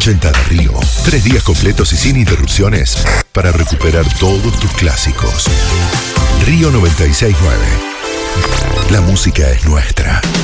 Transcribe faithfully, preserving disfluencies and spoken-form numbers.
ochenta de Río. Tres días completos y sin interrupciones para recuperar todos tus clásicos. Río noventa y seis punto nueve. La música es nuestra.